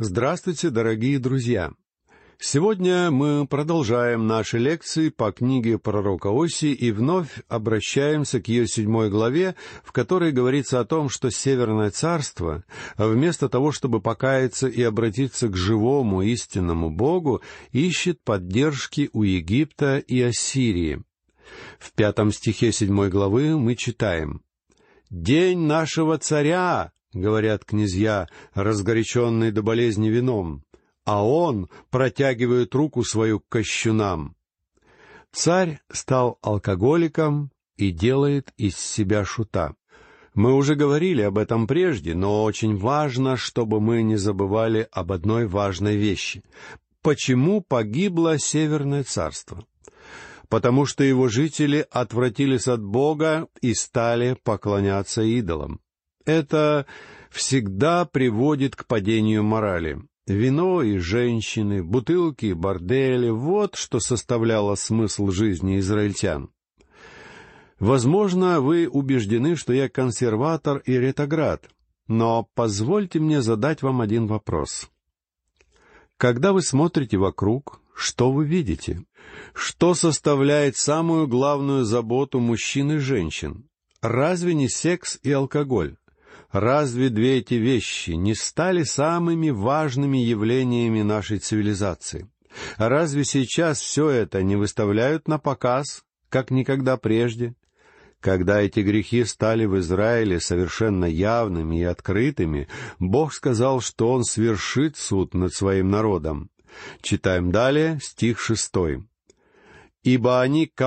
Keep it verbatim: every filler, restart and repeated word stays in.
Здравствуйте, дорогие друзья! Сегодня мы продолжаем наши лекции по книге пророка Осии и вновь обращаемся к ее седьмой главе, в которой говорится о том, что Северное царство, вместо того, чтобы покаяться и обратиться к живому истинному Богу, ищет поддержки у Египта и Ассирии. В пятом стихе седьмой главы мы читаем: «День нашего царя, — говорят князья, разгоряченные до болезни вином, — а он протягивает руку свою к кощунам». Царь стал алкоголиком и делает из себя шута. Мы уже говорили об этом прежде, но очень важно, чтобы мы не забывали об одной важной вещи. Почему погибло Северное царство? Потому что его жители отвратились от Бога и стали поклоняться идолам. Это всегда приводит к падению морали. Вино и женщины, бутылки и бордели — вот что составляло смысл жизни израильтян. Возможно, вы убеждены, что я консерватор и ретроград, но позвольте мне задать вам один вопрос. Когда вы смотрите вокруг, что вы видите? Что составляет самую главную заботу мужчин и женщин? Разве не секс и алкоголь? Разве две эти вещи не стали самыми важными явлениями нашей цивилизации? Разве сейчас все это не выставляют на показ, как никогда прежде? Когда эти грехи стали в Израиле совершенно явными и открытыми, Бог сказал, что Он свершит суд над Своим народом. Читаем далее стих шестой. «Ибо они